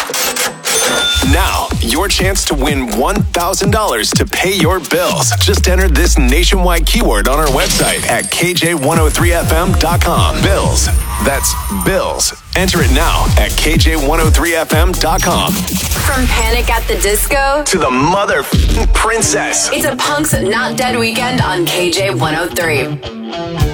Now, your chance to win $1,000 to pay your bills. Just enter this nationwide keyword on our website at KJ103FM.com. Bills. That's bills. Enter it now at KJ103FM.com. From Panic at the Disco to the mother princess. It's a Punk's Not Dead weekend on KJ103.